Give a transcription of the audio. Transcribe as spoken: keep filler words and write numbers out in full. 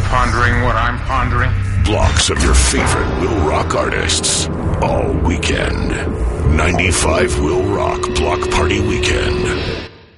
pondering what I'm pondering? Blocks of your favorite Will Rock artists all weekend. ninety-five Will Rock Block Party Weekend.